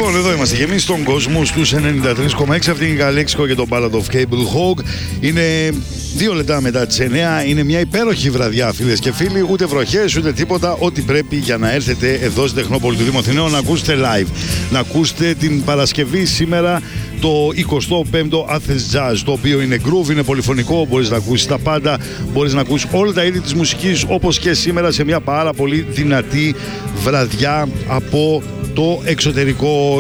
Λοιπόν, εδώ είμαστε και εμείς στον κόσμο στους 93,6. Αυτή είναι η Καλέξικο και το Ballad of Cable Hog. Είναι 2 λεπτά μετά τις 9. Είναι μια υπέροχη βραδιά, φίλες και φίλοι. Ούτε βροχές, ούτε τίποτα. Ό,τι πρέπει για να έρθετε εδώ στην Τεχνόπολη του Δήμου Αθηναίων να ακούσετε live. Να ακούσετε την Παρασκευή σήμερα το 25ο Athens Jazz, το οποίο είναι groove, είναι πολυφωνικό, μπορείς να ακούσεις τα πάντα, μπορείς να ακούσεις όλα τα είδη της μουσικής, όπως και σήμερα σε μια πάρα πολύ δυνατή βραδιά από το εξωτερικό.